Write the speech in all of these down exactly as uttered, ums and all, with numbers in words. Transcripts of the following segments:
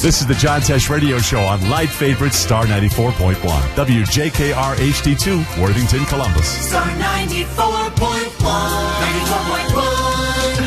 This is the John Tesh Radio Show on Light Favorite Star ninety-four point one. W J K R H D two, Worthington, Columbus. Star ninety-four point one. ninety-four point one,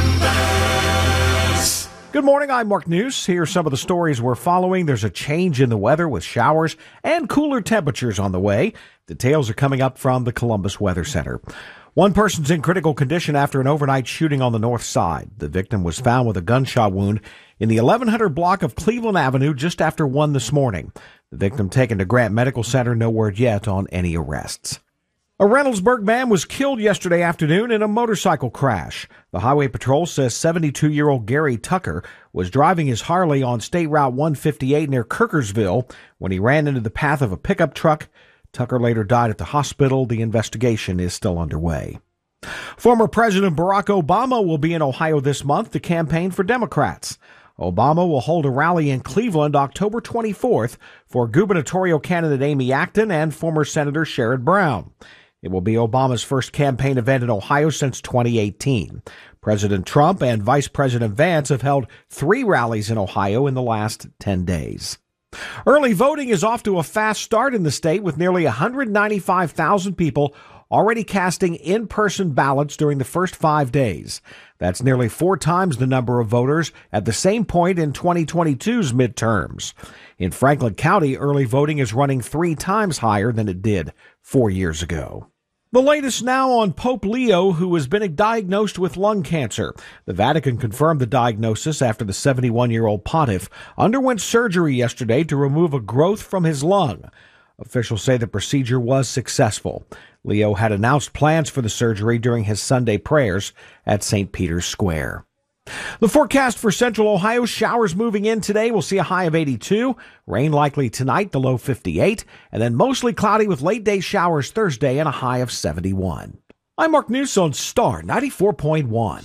Columbus. Good morning, I'm Mark News. Here are some of the stories we're following. There's a change in the weather with showers and cooler temperatures on the way. Details are coming up from the Columbus Weather Center. One person's in critical condition after an overnight shooting on the north side. The victim was found with a gunshot wound in the eleven hundred block of Cleveland Avenue just after one this morning. The victim taken to Grant Medical Center. No word yet on any arrests. A Reynoldsburg man was killed yesterday afternoon in a motorcycle crash. The Highway Patrol says seventy-two-year-old Gary Tucker was driving his Harley on State Route one fifty-eight near Kirkersville when he ran into the path of a pickup truck. Tucker later died at the hospital. The investigation is still underway. Former President Barack Obama will be in Ohio this month to campaign for Democrats. Obama will hold a rally in Cleveland October twenty-fourth for gubernatorial candidate Amy Acton and former Senator Sherrod Brown. It will be Obama's first campaign event in Ohio since twenty eighteen. President Trump and Vice President Vance have held three rallies in Ohio in the last ten days. Early voting is off to a fast start in the state with nearly one hundred ninety-five thousand people already casting in-person ballots during the first five days. That's nearly four times the number of voters at the same point in twenty twenty-two's midterms. In Franklin County, early voting is running three times higher than it did four years ago. The latest now on Pope Leo, who has been diagnosed with lung cancer. The Vatican confirmed the diagnosis after the seventy-one-year-old pontiff underwent surgery yesterday to remove a growth from his lung. Officials say the procedure was successful. Leo had announced plans for the surgery during his Sunday prayers at Saint Peter's Square. The forecast for Central Ohio: showers moving in today. We'll see a high of eighty-two. Rain likely tonight, the low fifty-eight. And then mostly cloudy with late-day showers Thursday and a high of seventy-one. I'm Mark News on Star ninety-four point one.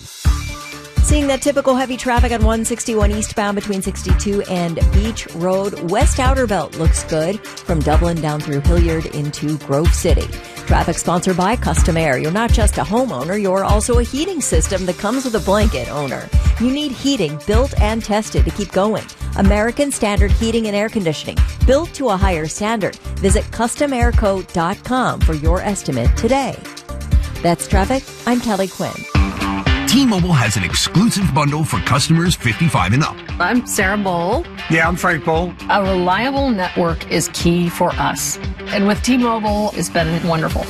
Seeing that typical heavy traffic on one sixty-one eastbound between sixty-two and Beach Road. West Outer Belt looks good from Dublin down through Hilliard into Grove City. Traffic sponsored by Custom Air. You're not just a homeowner, you're also a heating system that comes with a blanket owner. You need heating built and tested to keep going. American Standard Heating and Air Conditioning, built to a higher standard. Visit custom air co dot com for your estimate today. That's traffic. I'm Kelly Quinn. T-Mobile has an exclusive bundle for customers fifty-five and up. I'm Sarah Bowl. Yeah, I'm Frank Bowl. A reliable network is key for us. And with T-Mobile, it's been wonderful.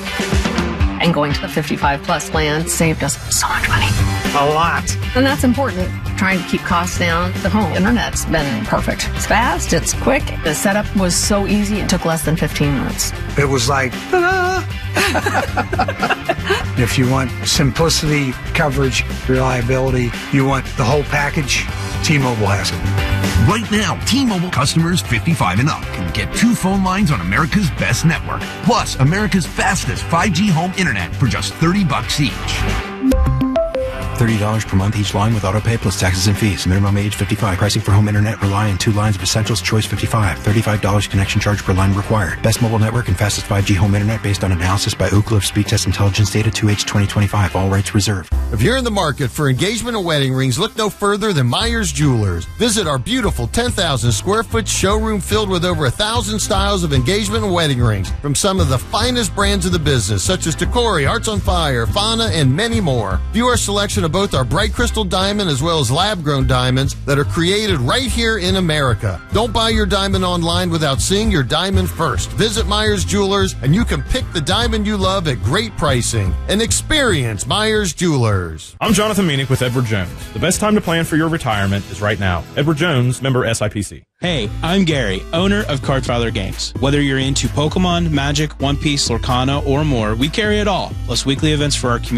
And going to the fifty-five plus plan saved us so much money. A lot. And that's important. Trying to keep costs down. The home internet's been perfect. It's fast, it's quick. The setup was so easy, it took less than fifteen minutes. It was like, ta-da! If you want simplicity, coverage, reliability, you want the whole package, T-Mobile has it. Right now, T-Mobile customers fifty-five and up can get two phone lines on America's best network, plus America's fastest five G home internet for just thirty bucks each. thirty dollars per month each line with autopay plus taxes and fees. Minimum age fifty-five. Pricing for home internet rely on two lines of Essentials Choice fifty-five. thirty-five dollars connection charge per line required. Best mobile network and fastest five G home internet based on analysis by Ookla of Speed Test Intelligence data two H twenty twenty-five. All rights reserved. If you're in the market for engagement and wedding rings, look no further than Myers Jewelers. Visit our beautiful ten thousand square foot showroom filled with over a thousand styles of engagement and wedding rings from some of the finest brands of the business, such as Tacori, Hearts on Fire, Fauna, and many more. View our selection of both our bright crystal diamond as well as lab-grown diamonds that are created right here in America. Don't buy your diamond online without seeing your diamond first. Visit Myers Jewelers and you can pick the diamond you love at great pricing. And experience Myers Jewelers. I'm Jonathan Meanick with Edward Jones. The best time to plan for your retirement is right now. Edward Jones, member S I P C. Hey, I'm Gary, owner of Cardfather Games. Whether you're into Pokemon, Magic, One Piece, Lorcana, or more, we carry it all, plus weekly events for our community.